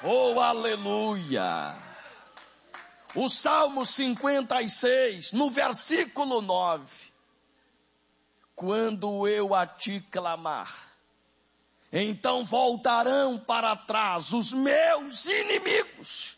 Oh, aleluia! O Salmo 56, no versículo 9. Quando eu a ti clamar, então voltarão para trás os meus inimigos.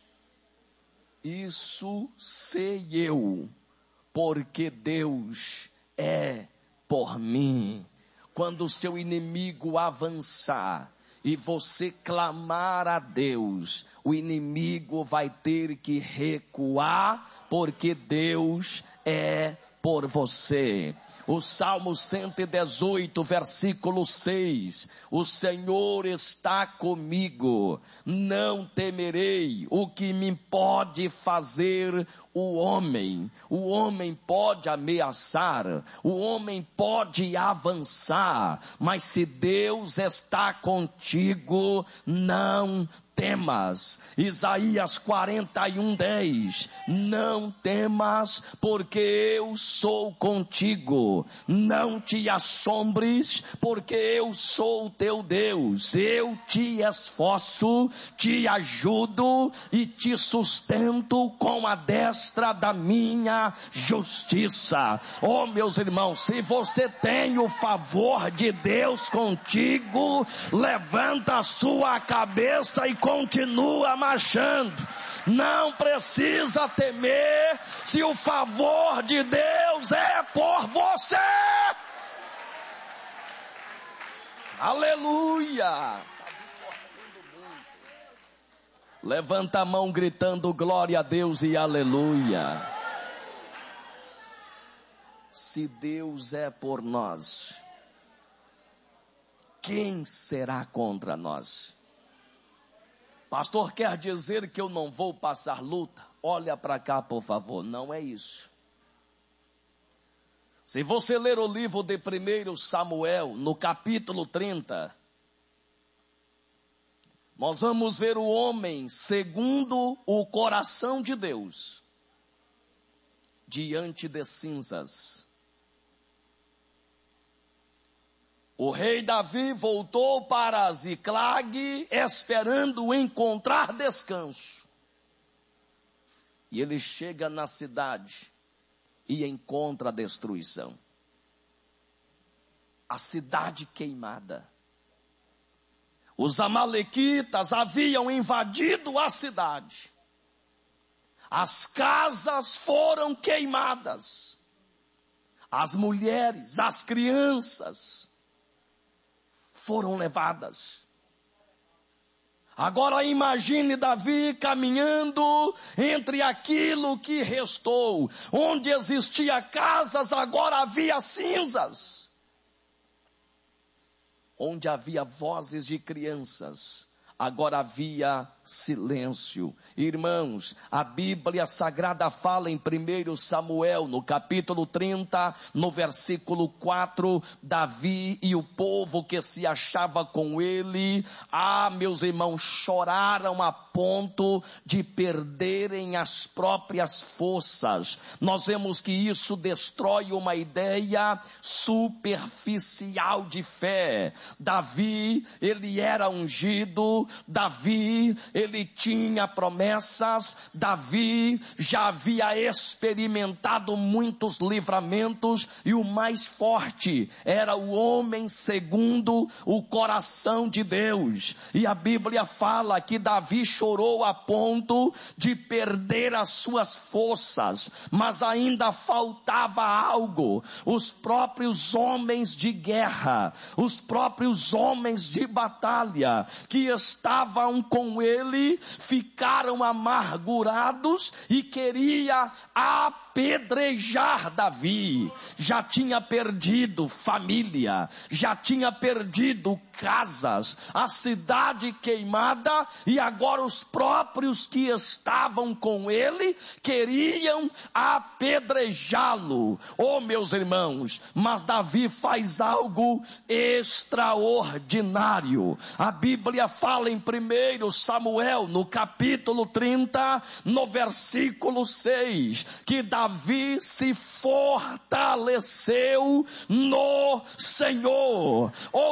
Isso sei eu, porque Deus é por mim. Quando o seu inimigo avançar e você clamar a Deus, o inimigo vai ter que recuar, porque Deus é por você. O Salmo 118, versículo 6. O Senhor está comigo, não temerei o que me pode fazer o homem. O homem pode ameaçar, o homem pode avançar, mas se Deus está contigo, não temas. Isaías 41:10. Não temas, porque eu sou contigo. Não te assombres, porque eu sou teu Deus. Eu te esforço, te ajudo e te sustento com a destra da minha justiça. Oh, meus irmãos, se você tem o favor de Deus contigo, levanta a sua cabeça e continua marchando. Não precisa temer, se o favor de Deus é por você. Aleluia! Levanta a mão gritando glória a Deus e aleluia. Se Deus é por nós, quem será contra nós? Pastor, quer dizer que eu não vou passar luta? Olha para cá, por favor, não é isso. Se você ler o livro de 1 Samuel, no capítulo 30, nós vamos ver o homem segundo o coração de Deus, diante de cinzas. O rei Davi voltou para Ziclag esperando encontrar descanso. E ele chega na cidade e encontra a destruição. A cidade queimada. Os amalequitas haviam invadido a cidade. As casas foram queimadas. As mulheres, as crianças foram levadas. Agora imagine Davi caminhando entre aquilo que restou. Onde existia casas, agora havia cinzas. Onde havia vozes de crianças, agora havia silêncio. Irmãos, a Bíblia Sagrada fala em 1 Samuel, no capítulo 30, no versículo 4, Davi e o povo que se achava com ele, meus irmãos, choraram a ponto de perderem as próprias forças. Nós vemos que isso destrói uma ideia superficial de fé. Davi, ele era ungido, Davi, ele tinha promessas, Davi já havia experimentado muitos livramentos, e o mais forte era o homem segundo o coração de Deus. E a Bíblia fala que Davi chorou a ponto de perder as suas forças, mas ainda faltava algo. Os próprios homens de guerra, os próprios homens de batalha que estavam com ele ficaram amargurados e queria apedrejar Davi. Já tinha perdido família, já tinha perdido casas, a cidade queimada, e agora os próprios que estavam com ele queriam apedrejá-lo. Oh, meus irmãos, mas Davi faz algo extraordinário. A Bíblia fala em 1 Samuel, no capítulo 30, no versículo 6, que Davi se fortaleceu no Senhor.